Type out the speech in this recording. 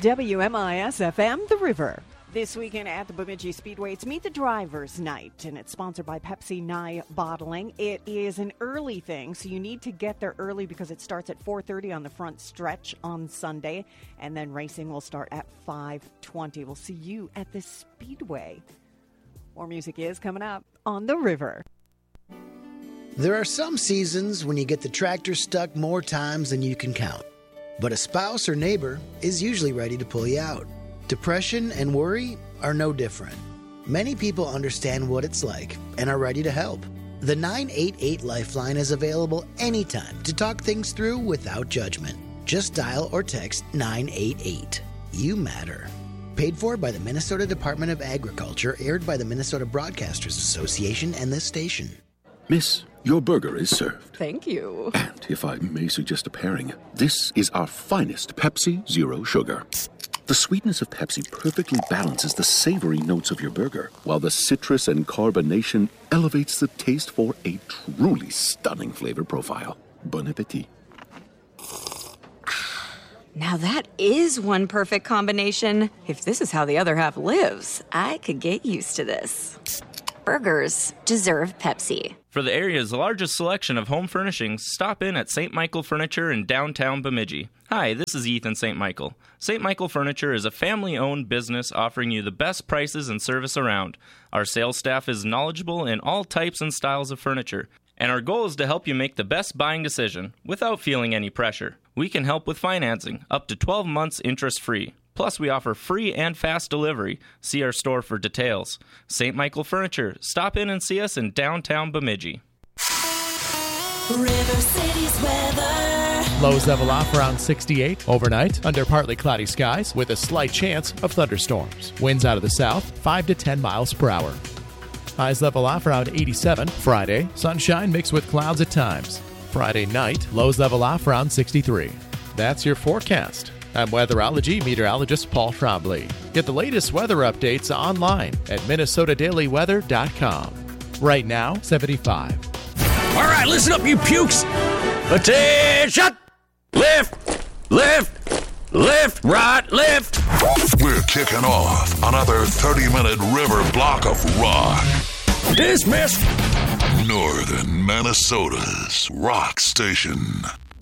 WMIS-FM, The River. This weekend at the Bemidji Speedway, it's Meet the Drivers Night, and it's sponsored by Pepsi Nye Bottling. It is an early thing, so you need to get there early because it starts at 4:30 on the front stretch on Sunday, and then racing will start at 5:20. We'll see you at the Speedway. More music is coming up on The River. There are some seasons when you get the tractor stuck more times than you can count. But a spouse or neighbor is usually ready to pull you out. Depression and worry are no different. Many people understand what it's like and are ready to help. The 988 Lifeline is available anytime to talk things through without judgment. Just dial or text 988. You matter. Paid for by the Minnesota Department of Agriculture, aired by the Minnesota Broadcasters Association and this station. Miss, your burger is served. Thank you. And if I may suggest a pairing, this is our finest Pepsi Zero Sugar. The sweetness of Pepsi perfectly balances the savory notes of your burger, while the citrus and carbonation elevates the taste for a truly stunning flavor profile. Bon appetit. Now that is one perfect combination. If this is how the other half lives, I could get used to this. Burgers deserve Pepsi. For the area's largest selection of home furnishings, stop in at St. Michael Furniture in downtown Bemidji. Hi, this is Ethan St. Michael. St. Michael Furniture is a family-owned business offering you the best prices and service around. Our sales staff is knowledgeable in all types and styles of furniture, and our goal is to help you make the best buying decision without feeling any pressure. We can help with financing, up to 12 months interest-free. Plus, we offer free and fast delivery. See our store for details. St. Michael Furniture. Stop in and see us in downtown Bemidji. River City's weather. Lows level off around 68 overnight under partly cloudy skies with a slight chance of thunderstorms. Winds out of the south 5 to 10 miles per hour. Highs level off around 87 Friday. Sunshine mixed with clouds at times. Friday night, lows level off around 63. That's your forecast. I'm weatherology meteorologist Paul Trombley. Get the latest weather updates online at minnesotadailyweather.com. Right now, 75. All right, listen up, you pukes. Attention! Lift, lift, lift, right, lift. We're kicking off another 30-minute river block of rock. Dismissed. Northern Minnesota's rock station.